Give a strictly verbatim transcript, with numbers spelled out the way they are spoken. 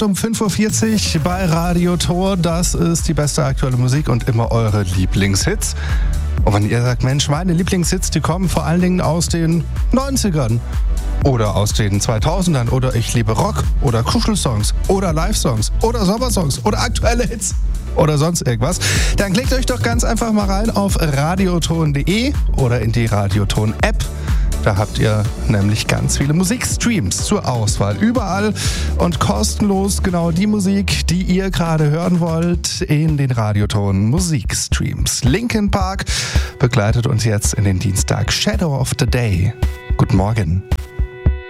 um fünf Uhr vierzig bei Radio Tor. Das ist die beste aktuelle Musik und immer eure Lieblingshits. Und wenn ihr sagt, Mensch, meine Lieblingshits, die kommen vor allen Dingen aus den neunzigern oder aus den zweitausendern oder ich liebe Rock oder Kuschelsongs oder Live-Songs oder Sommersongs oder aktuelle Hits oder sonst irgendwas, dann klickt euch doch ganz einfach mal rein auf radioton punkt de oder in die Radioton-App. Da habt ihr nämlich ganz viele Musikstreams zur Auswahl. Überall und kostenlos genau die Musik, die ihr gerade hören wollt, in den Radioton Musikstreams. Linkin Park begleitet uns jetzt in den Dienstag Shadow of the Day. Guten Morgen.